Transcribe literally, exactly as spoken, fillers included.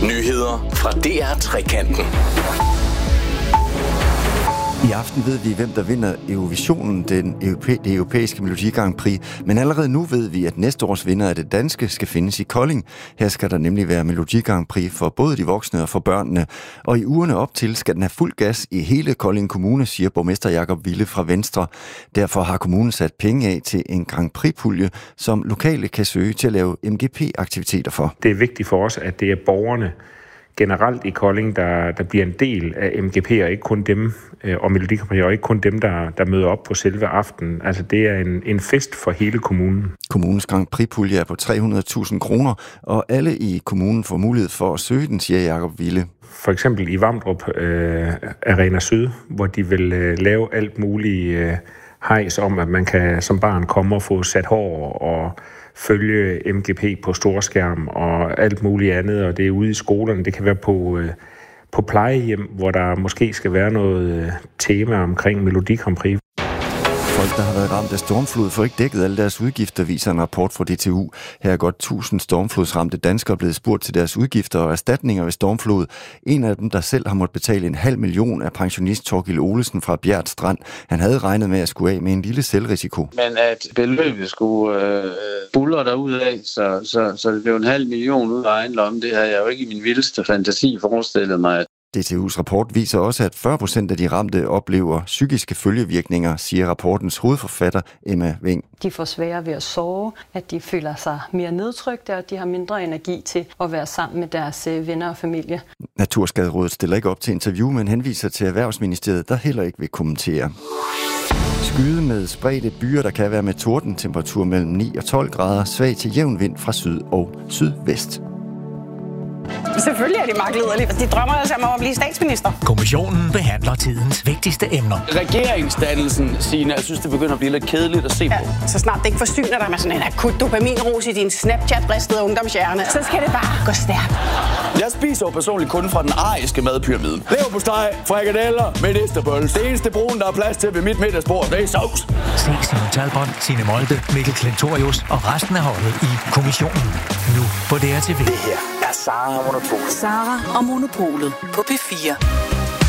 Nyheder fra D R Trekanten. I aften ved vi, hvem der vinder Eurovisionen, den europæ- det europæiske Melodi Grand Prix. Men allerede nu ved vi, at næste års vinder af det danske skal findes i Kolding. Her skal der nemlig være Melodi Grand Prix for både de voksne og for børnene. Og i ugerne op til skal den have fuld gas i hele Kolding Kommune, siger borgmester Jakob Wille fra Venstre. Derfor har kommunen sat penge af til en Grand Prix-pulje, som lokale kan søge til at lave M G P-aktiviteter for. Det er vigtigt for os, at det er borgerne generelt i Kolding, der, der bliver en del af M G P, og ikke kun dem, og Melodi Grand Prix, og ikke kun dem, der, der møder op på selve aftenen. Altså, det er en, en fest for hele kommunen. Kommunens Grand Prix-pulje er på tre hundrede tusind kroner, og alle i kommunen får mulighed for at søge den, siger Jakob Wille. For eksempel i Vamdrup øh, Arena Syd, hvor de vil øh, lave alt muligt øh, hejs om, at man kan som barn komme og få sat hår og følge M G P på storskærm og alt muligt andet, og det er ude i skolerne. Det kan være på, øh, på plejehjem, hvor der måske skal være noget øh, tema omkring Melodi Grand Prix. Folk, der har været ramt af stormflod, får ikke dækket alle deres udgifter, viser en rapport fra D T U. Her er godt tusind stormflodsramte danskere blevet spurgt til deres udgifter og erstatninger ved stormflod. En af dem, der selv har måttet betale en halv million, er pensionist Torgild Olesen fra Bjert Strand. Han havde regnet med at skulle af med en lille selvrisiko. Men at beløbet skulle øh, buller derudad, så, så, så det blev en halv million ud af egen lomme, det har jeg jo ikke i min vildeste fantasi forestillet mig. D T U's rapport viser også, at fyrre procent af de ramte oplever psykiske følgevirkninger, siger rapportens hovedforfatter Emma Weng. De får sværere ved at sove, at de føler sig mere nedtrykte, og at de har mindre energi til at være sammen med deres venner og familie. Naturskaderådet stiller ikke op til interview, men henviser til Erhvervsministeriet, der heller ikke vil kommentere. Skyde med spredte byer, der kan være med torden, temperatur mellem ni og tolv grader, svag til jævn vind fra syd og sydvest. Selvfølgelig er de magtlederlige. De drømmer altså om at blive statsminister. Kommissionen behandler tidens vigtigste emner. Regeringsdannelsen, Signe, jeg synes, det begynder at blive lidt kedeligt at se på. Ja, så snart det ikke forsyner dig med sådan en akut dopaminrus i din Snapchat-bristede ungdomshjerne, så skal det bare gå stærkt. Jeg spiser jo personligt kun fra den ariske madpyramide. Leverpostej, frikadeller, medisterbolle. Det eneste brun, der er plads til ved mit middagsbord, det er sovs. Se Simon Talbot, Signe Molde, Mikkel Klintorius og resten af holdet i Kommissionen. Nu på D R T V. Det her er Sara og Monopolet. Sara og Monopolet på P fire.